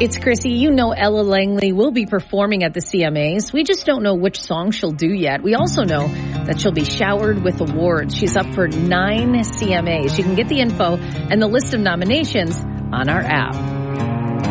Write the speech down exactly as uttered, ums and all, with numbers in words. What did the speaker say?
It's Chrissy. You know Ella Langley will be performing at the C M As. We just don't know which song she'll do yet. We also know that she'll be showered with awards. She's up for nine C M As. You can get the info and the list of nominations on our app.